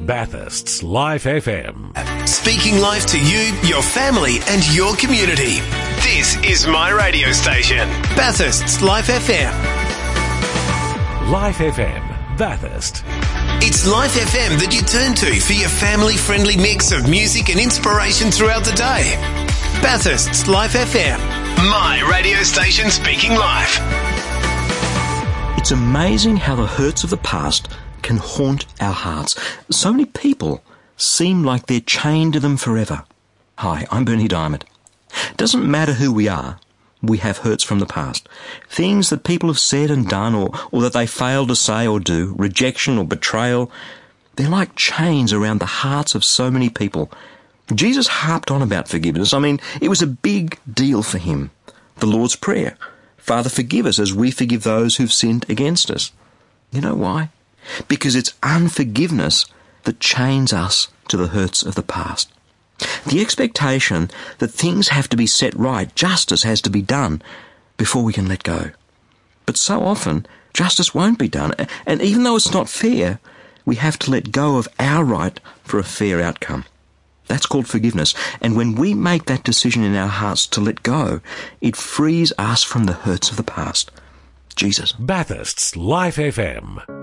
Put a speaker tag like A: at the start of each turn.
A: Bathurst's Life FM.
B: Speaking life to you, your family and your community. This is my radio station, Bathurst's Life FM.
A: Life FM, Bathurst.
B: It's Life FM that you turn to for your family-friendly mix of music and inspiration throughout the day. Bathurst's Life FM, my radio station speaking life.
C: It's amazing how the hurts of the past can haunt our hearts. So many people seem like they're chained to them forever. Hi, I'm Bernie Diamond. Doesn't matter who we are, we have hurts from the past. Things that people have said and done or that they failed to say or do, rejection or betrayal, they're like chains around the hearts of so many people. Jesus harped on about forgiveness. I mean, it was a big deal for him. The Lord's Prayer. Father, forgive us as we forgive those who've sinned against us. You know why? Because it's unforgiveness that chains us to the hurts of the past. The expectation that things have to be set right, justice has to be done before we can let go. But so often, justice won't be done, and even though it's not fair, we have to let go of our right for a fair outcome. That's called forgiveness, and when we make that decision in our hearts to let go, it frees us from the hurts of the past. Jesus.
A: Bathurst's Life FM.